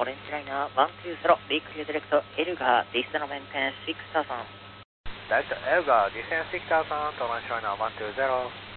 Orange Liner 120, Recrew Direct Elgar, descend maintain 6000. Delta Elgar, descend 6000 to Orange Liner 120.